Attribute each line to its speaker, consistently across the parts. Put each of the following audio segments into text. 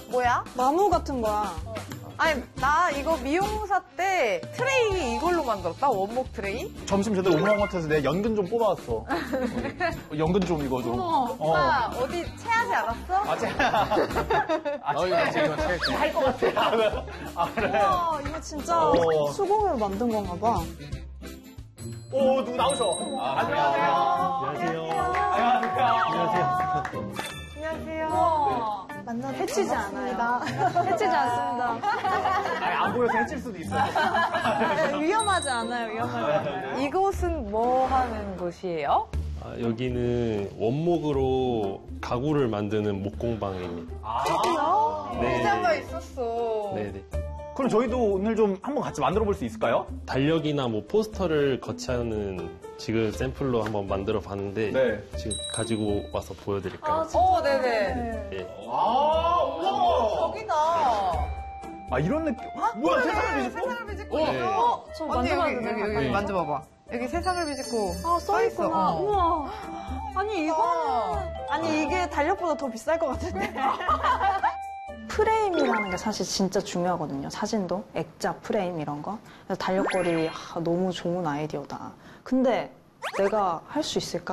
Speaker 1: 뭐야?
Speaker 2: 나무 같은 거야.
Speaker 1: 아니, 나 이거 미용사 때 트레이 이걸로 만들었다? 원목 트레이?
Speaker 3: 점심 제대로 못 먹은 것 같아서 내가 연근 좀 뽑아왔어. 연근 좀 이거 좀.
Speaker 1: 오빠, 어디 체하지 않았어?
Speaker 3: 아, 이거 지금 할것 같아. 그래.
Speaker 2: 우와, 이거 진짜 수공예로 만든 건가 봐.
Speaker 3: 오, 누구 나오셔? 안녕하세요.
Speaker 1: 안녕하세요.
Speaker 2: 완전 해치지 않아요. 해치지 않습니다.
Speaker 3: 아니, 안 보여서 해칠 수도 있어요.
Speaker 2: 위험하지 않아요, 위험하지 않아요.
Speaker 1: 이곳은 뭐 하는 곳이에요?
Speaker 4: 여기는 원목으로 가구를 만드는 목공방입니다. 네.
Speaker 1: 의자가 있었어.
Speaker 4: 네네.
Speaker 3: 그럼 저희도 오늘 좀 한번 같이 만들어 볼 수 있을까요?
Speaker 4: 달력이나 뭐 포스터를 거치하는 지금 샘플로 한번 만들어 봤는데
Speaker 3: 네.
Speaker 4: 지금 가지고 와서 보여드릴까요?
Speaker 1: 네네.
Speaker 4: 네.
Speaker 3: 우와!
Speaker 1: 여기다.
Speaker 3: 아, 이런 느낌. 뭐야, 세상을 비집고?
Speaker 1: 세상을 비집고.
Speaker 4: 네.
Speaker 2: 저
Speaker 1: 언니,
Speaker 2: 만져봤는데.
Speaker 1: 여기
Speaker 4: 네.
Speaker 1: 만져봐봐. 여기 세상을 비집고.
Speaker 2: 써있구나.
Speaker 1: 어.
Speaker 2: 우와. 아니, 아니, 이게 달력보다 더 비쌀 것 같은데. 프레임이라는 게 사실 진짜 중요하거든요. 사진도. 액자 프레임 이런 거. 그래서 달력거리 너무 좋은 아이디어다. 근데 내가 할 수 있을까?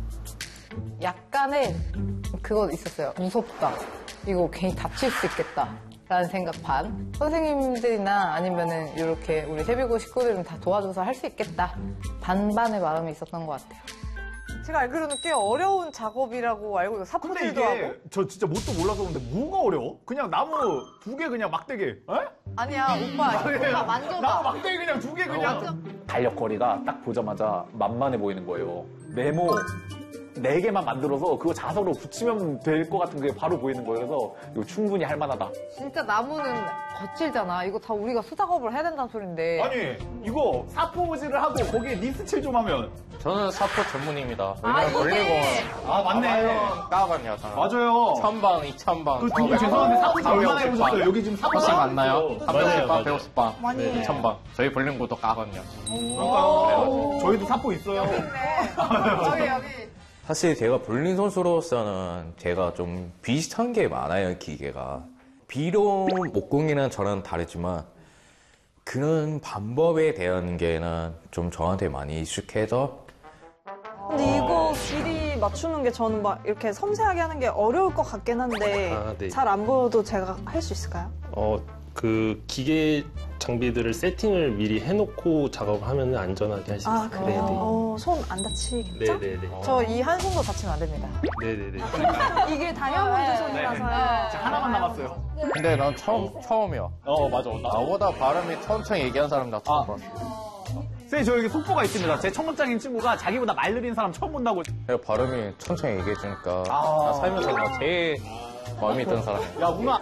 Speaker 1: 약간의 그거 있었어요. 무섭다. 이거 괜히 다칠 수 있겠다. 라는 생각 반. 선생님들이나 아니면은 이렇게 우리 세비고 식구들은 다 도와줘서 할 수 있겠다. 반반의 마음이 있었던 것 같아요. 제가 알기로는 꽤 어려운 작업이라고 알고 있어요.
Speaker 3: 근데
Speaker 1: 사포질도
Speaker 3: 이게
Speaker 1: 하고.
Speaker 3: 저 진짜 뭣도 몰라서 그런데 뭐가 어려워? 그냥 나무 2개 그냥 막대기. 에?
Speaker 1: 아니야, 오빠. 오빠 만져봐.
Speaker 3: 나무 막대기 그냥 2개 그냥. 달력거리가 딱 보자마자 만만해 보이는 거예요. 네모 4개만 만들어서 그거 자석으로 붙이면 될 것 같은 게 바로 보이는 거예요. 그래서 이거 충분히 할 만하다.
Speaker 1: 진짜 나무는 거칠잖아. 이거 다 우리가 수작업을 해야 된다는 소린데.
Speaker 3: 아니 이거 사포질을 하고 거기에 니스칠 좀 하면.
Speaker 5: 저는 사포 전문입니다. 왜냐면 걸리고
Speaker 3: 아 맞네.
Speaker 5: 까거든요.
Speaker 3: 맞아요.
Speaker 5: 1000방, 2000방.
Speaker 3: 그 두 분 죄송한데 사포질 얼마나 해보셨어요? 여기 지금 사포질
Speaker 5: 훨씬 많나요?
Speaker 4: 맞아요,
Speaker 5: 300방, 150방,
Speaker 2: 많이
Speaker 5: 1000방. 저희 볼링구도 까거든요.
Speaker 3: 그러니까요. 저희도 사포 있어요.
Speaker 1: 여기.
Speaker 6: 사실 제가 볼링 선수로서는 제가 좀 비슷한 게 많아요, 기계가. 비록 목공이랑 저랑 다르지만 그런 방법에 대한 게는 좀 저한테 많이 익숙해서.
Speaker 2: 근데 이거 길이 맞추는 게 저는 막 이렇게 섬세하게 하는 게 어려울 것 같긴 한데
Speaker 4: 네.
Speaker 2: 잘 안 보여도 제가 할 수 있을까요?
Speaker 4: 그 기계 장비들을 세팅을 미리 해놓고 작업을 하면 안전하게 할 수 있어요.
Speaker 2: 그래요? 손 안 다치겠죠?
Speaker 4: 네네네.
Speaker 1: 저 이 한 손도 다치면 안 됩니다.
Speaker 4: 네네네.
Speaker 2: 이게 다이아몬드 손이라서요.
Speaker 3: 하나만 남았어요.
Speaker 5: 근데 난 처음이야.
Speaker 3: 맞아.
Speaker 5: 나보다 발음이 천천히 얘기한 사람 나 처음 봤어.
Speaker 3: 쌤, 저 여기 속보가 있습니다. 제 청각장애인 친구가 자기보다 말 느린 사람 처음 본다고.
Speaker 5: 내가 발음이 천천히 얘기해주니까
Speaker 3: 아.
Speaker 5: 나 살면서 나 제일 마음이 든 사람이야.
Speaker 3: 야, 문화.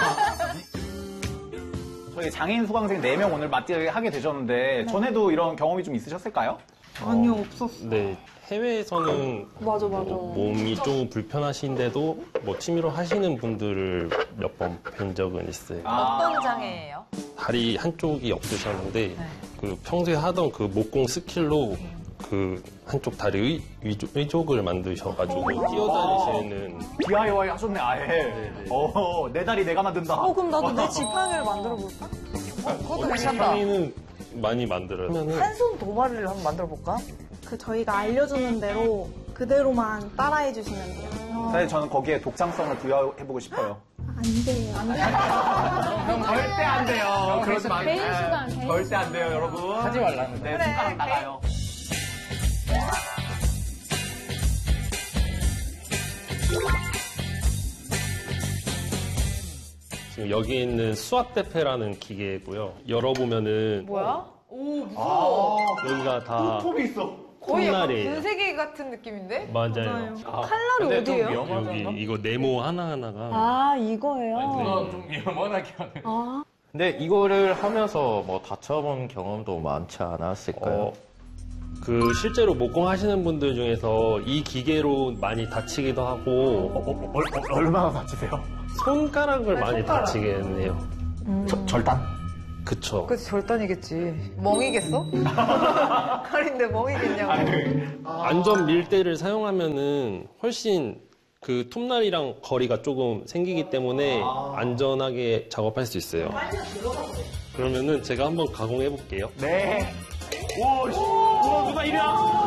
Speaker 3: 저희 장애인 수강생 4명 오늘 맞게 하게 되셨는데 전에도 이런 경험이 좀 있으셨을까요?
Speaker 2: 아니요, 없었어.
Speaker 4: 네. 해외에서는
Speaker 2: 맞아.
Speaker 4: 몸이 좀 불편하신데도 뭐 취미로 하시는 분들을 몇 번 뵌 적은 있어요.
Speaker 1: 어떤 장애예요?
Speaker 4: 다리 한쪽이 없으셨는데 그 평소에 하던 그 목공 스킬로 그 한쪽 다리 의족을 만드셔가지고 뛰어다니시는.
Speaker 3: DIY 하셨네, 아예.
Speaker 4: 네네.
Speaker 3: 내 다리 내가 만든다.
Speaker 2: 그럼 나도 내 지팡이를 만들어 볼까?
Speaker 1: 그것도 괜찮다.
Speaker 4: 향이는 많이 만들어요.
Speaker 1: 한 손 도마를 한번 만들어 볼까?
Speaker 2: 저희가 알려주는 대로 그대로만 따라해 주시면 돼요.
Speaker 3: 사실 저는 거기에 독창성을 부여해보고 싶어요.
Speaker 2: 안 돼요.
Speaker 3: 절대 안 돼요. 그러지 마세요.
Speaker 2: 개인 수강, 개인
Speaker 3: 절대 안 돼요, 여러분.
Speaker 5: 하지 말라는
Speaker 3: 네, 손가락 나가요.
Speaker 4: 지금 여기 있는 수압대패라는 기계고요. 열어보면은
Speaker 1: 뭐야? 오, 무서워.
Speaker 4: 여기가 다
Speaker 3: 톱이 있어.
Speaker 1: 거의 약간
Speaker 4: 콩날이에요.
Speaker 1: 분쇄기 같은 느낌인데?
Speaker 4: 맞아요.
Speaker 2: 칼날이 어디예요?
Speaker 4: 여기 이거 네모 하나하나가
Speaker 2: 이거예요?
Speaker 5: 좀 위험하게 하네. 근데 이거를 하면서 뭐 다쳐본 경험도 많지 않았을까요?
Speaker 4: 그 실제로 목공 하시는 분들 중에서 이 기계로 많이 다치기도 하고
Speaker 3: 얼마나 다치세요?
Speaker 4: 손가락을 많이 다치겠네요.
Speaker 3: 절단?
Speaker 4: 그쵸.
Speaker 1: 그치, 절단이겠지. 멍이겠어? 아닌데 멍이겠냐고.
Speaker 4: 안전 밀대를 사용하면은 훨씬 그 톱날이랑 거리가 조금 생기기 때문에 안전하게 작업할 수 있어요. 그러면은 제가 한번 가공해 볼게요.
Speaker 3: 네. 오, 씨. 우와, 누가 이래?